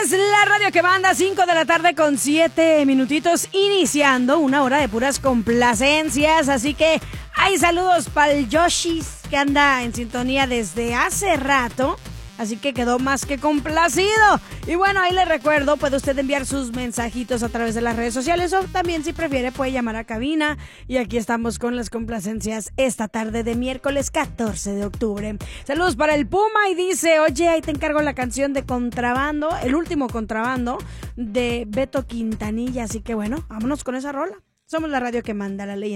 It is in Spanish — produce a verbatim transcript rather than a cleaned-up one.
es la radio que manda, cinco de la tarde con siete minutitos, iniciando una hora de puras complacencias. Así que hay saludos para el Yoshis, que anda en sintonía desde hace rato. Así que quedó más que complacido. Y bueno, ahí le recuerdo, puede usted enviar sus mensajitos a través de las redes sociales, o también, si prefiere, puede llamar a cabina. Y aquí estamos con las complacencias esta tarde de miércoles catorce de octubre. Saludos para el Puma, y dice: oye, ahí te encargo la canción de Contrabando, el último Contrabando, de Beto Quintanilla. Así que bueno, vámonos con esa rola. Somos la radio que manda, la ley.